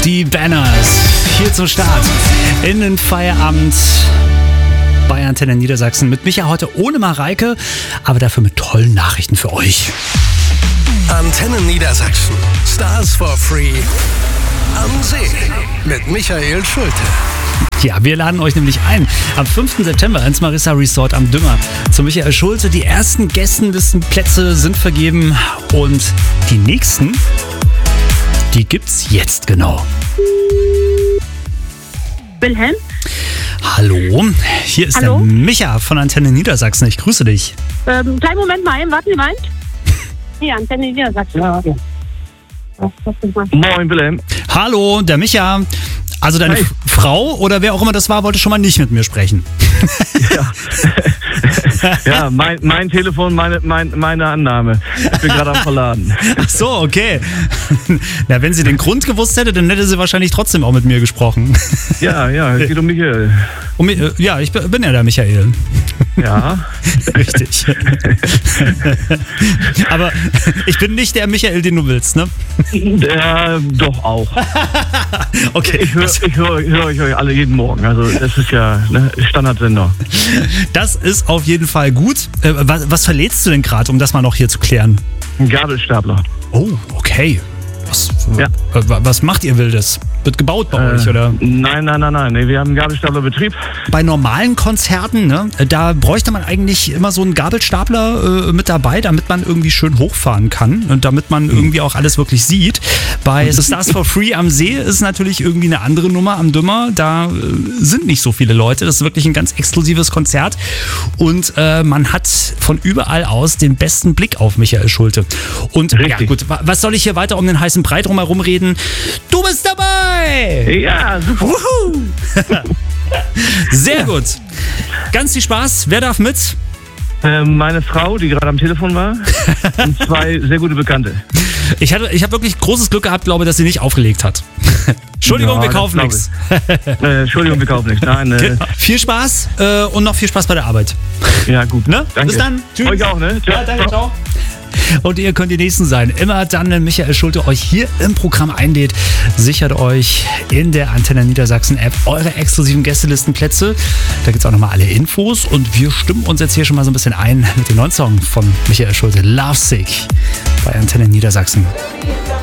Die Banners hier zum Start in den Feierabend bei Antenne Niedersachsen mit Micha heute ohne Mareike, aber dafür mit tollen Nachrichten für euch. Antenne Niedersachsen. Stars for Free am See mit Michael Schulte. Ja, wir laden euch nämlich ein am 5. September ins Marissa Resort am Dümmer zu Michael Schulte. Die ersten Gästenlistenplätze sind vergeben und die nächsten, die gibt's jetzt genau. Wilhelm? Hallo, hier ist Hallo? der Micha von Antenne Niedersachsen. Ich grüße dich. Kleinen Moment mal, warten Sie mal. Hier, Antenne Niedersachsen. Moin, Wilhelm. Hallo, der Micha. Also deine Hi. Frau oder wer auch immer das war, wollte schon mal nicht mit mir sprechen. Ja, ja mein Telefon, meine Annahme. Ich bin gerade am Verladen. Ach so, okay. Na, wenn sie den Grund gewusst hätte, dann hätte sie wahrscheinlich trotzdem auch mit mir gesprochen. Ja, es geht um Michael. Ja, ich bin ja der Michael. Ja. Richtig. Aber ich bin nicht der Michael, den du willst, ne? Doch auch. Okay. Ich höre euch alle jeden Morgen. Also das ist ja Standardsender. Das ist auf jeden Fall gut. Was verlädst du denn gerade, um das mal noch hier zu klären? Ein Gabelstapler. Oh, okay. Was macht ihr Wildes? Wird gebaut bei euch, oder? Nein. Nee, wir haben einen Gabelstaplerbetrieb. Bei normalen Konzerten, ne, da bräuchte man eigentlich immer so einen Gabelstapler mit dabei, damit man irgendwie schön hochfahren kann und damit man irgendwie auch alles wirklich sieht. Bei Stars for Free am See ist natürlich irgendwie eine andere Nummer am Dümmer. Da sind nicht so viele Leute. Das ist wirklich ein ganz exklusives Konzert und man hat von überall aus den besten Blick auf Michael Schulte. Und Richtig. ja gut, was soll ich hier weiter um den heißen Brei drumherum reden? Du bist dabei! Ja, super. Wuhu! Sehr gut. Ganz viel Spaß. Wer darf mit? Meine Frau, die gerade am Telefon war, und zwei sehr gute Bekannte. Ich habe wirklich großes Glück gehabt, glaube, dass sie nicht aufgelegt hat. Entschuldigung, Ja, wir das kaufen glaub nichts. Entschuldigung, wir kaufen nichts. Nein, Viel Spaß und noch viel Spaß bei der Arbeit. ja gut. Ne? Danke. Bis dann. Tschüss. Euch auch, ne? Ja, danke, ciao. Und ihr könnt die Nächsten sein. Immer dann, wenn Michael Schulte euch hier im Programm einlädt, sichert euch in der Antenne Niedersachsen App eure exklusiven Gästelistenplätze. Da gibt es auch nochmal alle Infos und wir stimmen uns jetzt hier schon mal so ein bisschen ein mit dem neuen Song von Michael Schulte, Lovesick, bei Antenne Niedersachsen.